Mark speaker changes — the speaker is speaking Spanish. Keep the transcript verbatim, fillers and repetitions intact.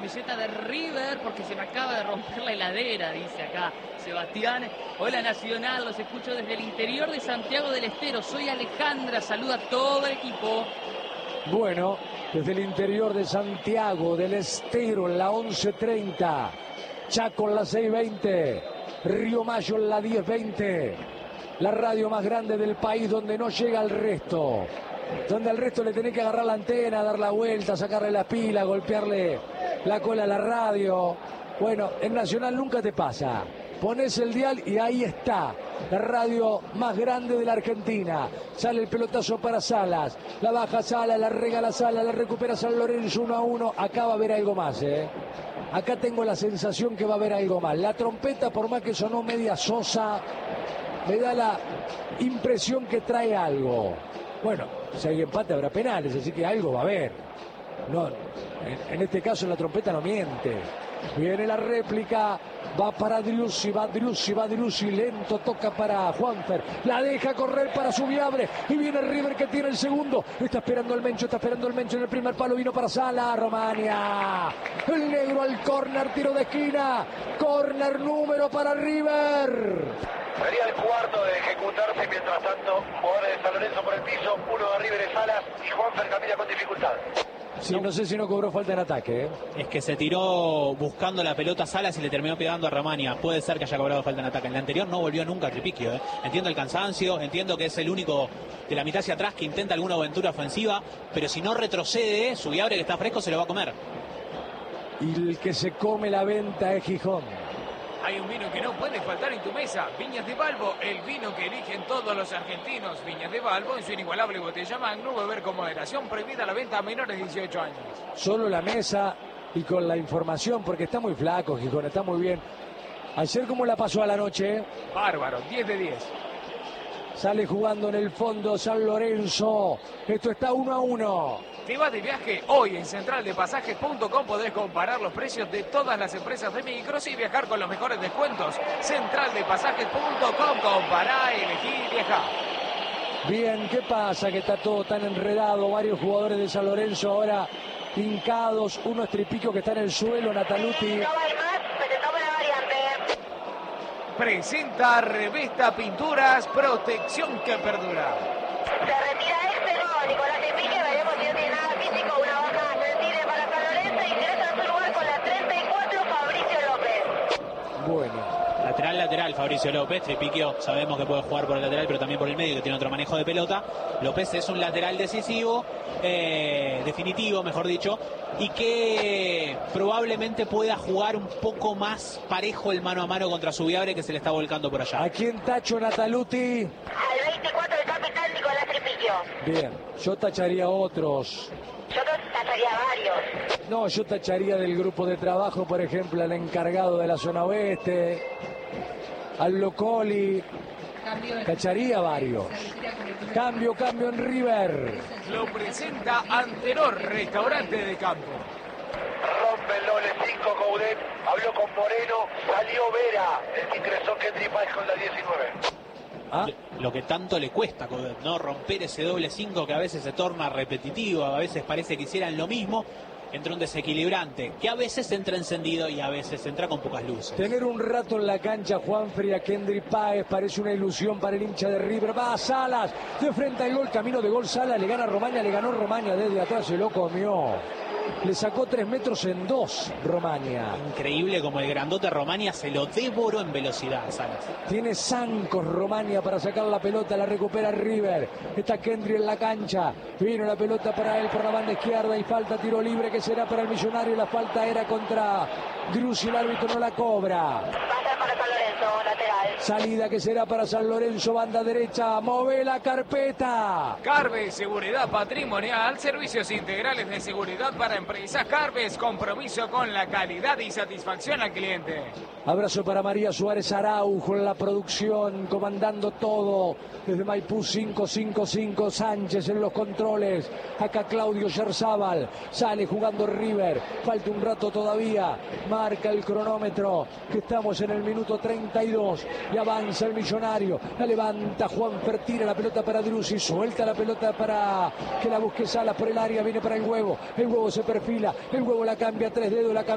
Speaker 1: camiseta de River porque se me acaba de romper la heladera, dice acá Sebastián. Hola Nacional, los escucho desde el interior de Santiago del Estero. Soy Alejandra, saluda a todo el equipo.
Speaker 2: Bueno, desde el interior de Santiago del Estero en la once treinta, Chaco en la seis veinte, Río Mayo en la diez veinte, la radio más grande del país donde no llega el resto, donde al resto le tenés que agarrar la antena, dar la vuelta, sacarle la pila, golpearle la cola a la radio. Bueno, en Nacional nunca te pasa. Pones el dial y ahí está, la radio más grande de la Argentina. Sale el pelotazo para Salas, la baja Salas, la regala Salas, la recupera San Lorenzo uno a uno. Acá va a haber algo más, ¿eh? Acá tengo la sensación que va a haber algo más. La trompeta, por más que sonó media sosa, me da la impresión que trae algo. Bueno, si hay empate habrá penales, así que algo va a haber. No, en, en este caso la trompeta no miente. Viene la réplica, va para Driussi, va Driussi, va Driussi, lento, toca para Juanfer, la deja correr para Subiabre, y viene River que tiene el segundo, está esperando el Mencho, está esperando el Mencho en el primer palo, vino para Sala, Romania, el negro al córner, tiro de esquina, córner número para River.
Speaker 3: Sería el cuarto de ejecutarse, mientras tanto, jugadores de San Lorenzo por el piso, uno de River es Salas y Juanfer camina con dificultad.
Speaker 2: Sí, no sé si no cobró falta en ataque, ¿eh?
Speaker 4: Es que se tiró buscando la pelota a Salas y le terminó pegando a Romania. Puede ser que haya cobrado falta en ataque. En la anterior no volvió nunca a Tripiquio, ¿eh? Entiendo el cansancio, entiendo que es el único de la mitad hacia atrás que intenta alguna aventura ofensiva, pero si no retrocede, Subiabre que está fresco se lo va a comer.
Speaker 2: Y el que se come la venta es Gijón.
Speaker 5: Hay un vino que no puede faltar en tu mesa, Viñas de Balbo, el vino que eligen todos los argentinos. Viñas de Balbo en su inigualable botella Magnum, beber con moderación, prohibida la venta a menores de dieciocho años.
Speaker 2: Solo la mesa y con la información, porque está muy flaco Gijón, está muy bien. Ayer, ¿cómo la pasó a la noche?
Speaker 5: Bárbaro, diez de diez.
Speaker 2: Sale jugando en el fondo San Lorenzo. Esto está uno a uno.
Speaker 5: Te vas de viaje hoy en central de pasajes punto com. Podés comparar los precios de todas las empresas de micros y viajar con los mejores descuentos. central de pasajes punto com. Compará, elegí, viajá.
Speaker 2: Bien, ¿qué pasa? Que está todo tan enredado. Varios jugadores de San Lorenzo ahora hincados. Uno es Tripiquio que está en el suelo. Nataluti.
Speaker 5: Presenta Revista Pinturas, protección que perdura.
Speaker 6: Se retira este, no, Nicolás Tripiquio, veremos si no tiene nada físico, una baja sensible para San Lorenzo y ingresa en su lugar con la treinta y cuatro, Fabricio López.
Speaker 2: Bueno.
Speaker 4: Lateral, lateral, Fabricio López. Tripiquio sabemos que puede jugar por el lateral, pero también por el medio, que tiene otro manejo de pelota. López es un lateral decisivo, eh, definitivo, mejor dicho, y que probablemente pueda jugar un poco más parejo el mano a mano contra Subiabre, que se le está volcando por allá.
Speaker 2: ¿A quién tacho, Nataluti?
Speaker 6: Al veinticuatro, el capitán Nicolás Tripiquio.
Speaker 2: Bien, yo tacharía otros.
Speaker 6: Yo tacharía varios.
Speaker 2: No, yo tacharía del grupo de trabajo, por ejemplo, al encargado de la zona oeste, al Locoli. Tacharía varios. Cambio, cambio en River.
Speaker 5: Lo presenta Antenor, restaurante de campo.
Speaker 3: Rompe el doble cinco, Coudet, habló con Moreno, salió Vera, el que ingresó Kendry Páez con la diecinueve.
Speaker 2: ¿Ah?
Speaker 4: Lo que tanto le cuesta, ¿no? Romper ese doble cinco que a veces se torna repetitivo, a veces parece que hicieran lo mismo. Entra un desequilibrante que a veces entra encendido y a veces entra con pocas luces.
Speaker 2: Tener un rato en la cancha Juanfri a Kendry Páez parece una ilusión para el hincha de River. Va a Salas, de frente al gol, camino de gol Salas, le gana a Romaña, le ganó Romaña desde atrás, se lo comió. Le sacó tres metros en dos Romaña.
Speaker 4: Increíble como el grandote Romaña se lo devoró en velocidad, Salas.
Speaker 2: Tiene zancos Romaña para sacar la pelota, la recupera River. Está Kendry en la cancha. Vino la pelota para él por la banda izquierda y falta, tiro libre que será para el Millonario. La falta era contra Driussi, el árbitro no la cobra.
Speaker 6: Va a ser para San Lorenzo, lateral.
Speaker 2: Salida que será para San Lorenzo, banda derecha. Move la carpeta.
Speaker 5: Carves, seguridad patrimonial, servicios integrales de seguridad para empresas. Carves, compromiso con la calidad y satisfacción al cliente.
Speaker 2: Abrazo para María Suárez Araujo en la producción, comandando todo desde Maipú cinco cinco cinco. Sánchez en los controles. Acá Claudio Yerzábal. Sale jugando River. Falta un rato todavía. Marca el cronómetro que estamos en el minuto treinta y dos. Y avanza el Millonario. La levanta Juanfer, tira la pelota para Driussi. Suelta la pelota para que la busque Salas por el área. Viene para el Huevo. El Huevo se perfila. El Huevo la cambia. Tres dedos la cambia.